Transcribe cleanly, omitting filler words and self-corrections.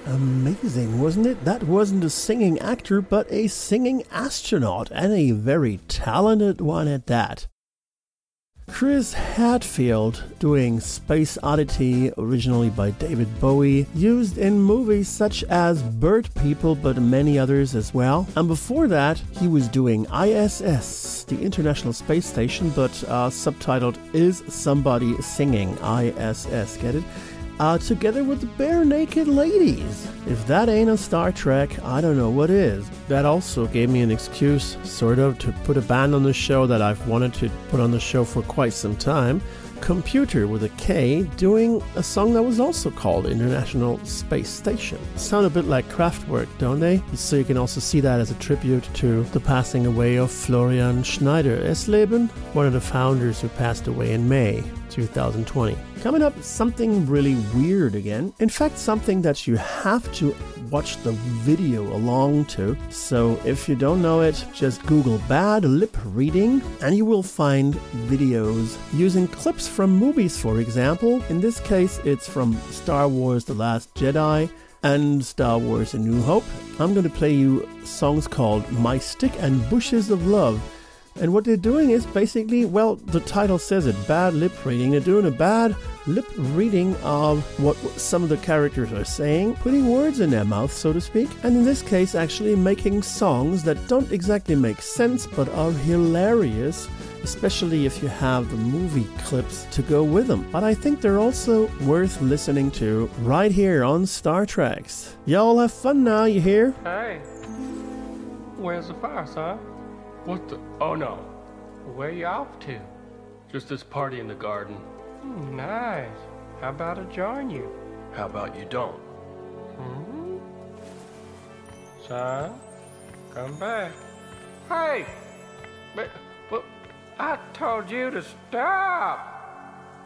Amazing, wasn't it? That wasn't a singing actor, but a singing astronaut, and a very talented one at that. Chris Hadfield, doing Space Oddity, originally by David Bowie, used in movies such as Bird People, but many others as well. And before that, he was doing ISS, the International Space Station, but subtitled Is Somebody Singing? ISS, get it? Together with the Bare Naked Ladies. If that ain't a Star Trek, I don't know what is. That also gave me an excuse, sort of, to put a band on the show that I've wanted to put on the show for quite some time. Computer with a K, doing a song that was also called International Space Station. Sound a bit like Kraftwerk, don't they? So you can also see that as a tribute to the passing away of Florian Schneider-Esleben, one of the founders who passed away in May 2020. Coming up, something really weird again. In fact, something that you have to watch the video along to. So if you don't know it, just Google bad lip reading and you will find videos using clips from movies, for example. In this case, it's from Star Wars The Last Jedi and Star Wars A New Hope. I'm going to play you songs called My Stick and Bushes of Love. And what they're doing is basically, well, the title says it, bad lip reading. They're doing a bad lip reading of what some of the characters are saying, putting words in their mouth, so to speak, and in this case actually making songs that don't exactly make sense but are hilarious, especially if you have the movie clips to go with them. But I think they're also worth listening to right here on Star Treks. Y'all have fun now, you hear? Hey, where's the fire, son? What the? Oh no. Where you off to? Just this party in the garden. Nice. How about I join you? How about you don't? Son, come back. Hey! But I told you to stop!